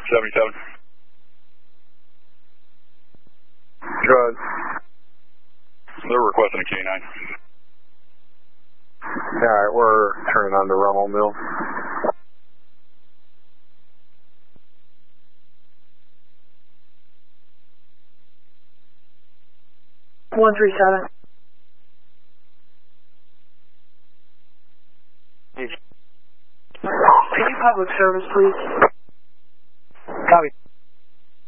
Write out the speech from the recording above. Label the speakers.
Speaker 1: 77.
Speaker 2: Good.
Speaker 1: They're requesting a K9.
Speaker 2: Alright, we're turning on to Rummel Mill.
Speaker 3: One 37. Can you public service, please?
Speaker 2: Copy.